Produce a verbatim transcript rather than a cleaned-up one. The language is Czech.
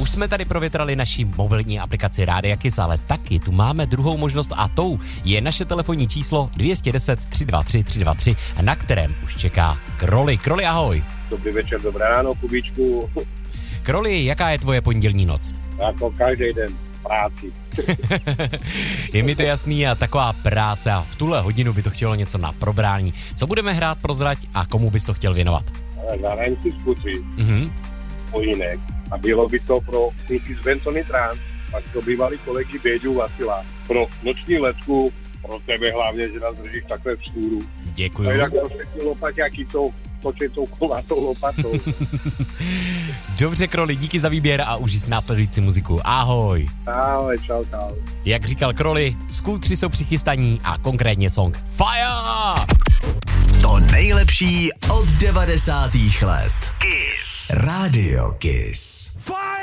Už jsme tady provětrali naší mobilní aplikaci Rádia Kiss, ale taky tu máme druhou možnost a tou je naše telefonní číslo dvě jedna nula tři dva tři tři dva tři, na kterém už čeká Kroli. Kroli, ahoj. Dobrý večer, dobré ráno, Kubíčku. Kroli, jaká je tvoje pondělní noc? Jako každý den práci. Je mi to jasný a taková práce a v tuhle hodinu by to chtělo něco na probrání. Co budeme hrát, prozrať a komu bys to chtěl věnovat? Zahrajem si skutři, Mhm. pojinek a bylo by to pro kluky z Bensony Trans, pak to bývalý kolegy Béďu Vasila. Pro noční letku, pro tebe hlavně, že nás držíš takhle v stůru. Děkuju. A jinak prostě ty lopaťáky jsou točetou kulatou lopatou. Dobře, Kroli, díky za výběr a užij si následující muziku. Ahoj. Ahoj, čau, čau. Jak říkal Kroli, Skútři jsou přichystaní a konkrétně song Fire! To nejlepší od devadesátých let. Kiss. Radio Kiss. Fire!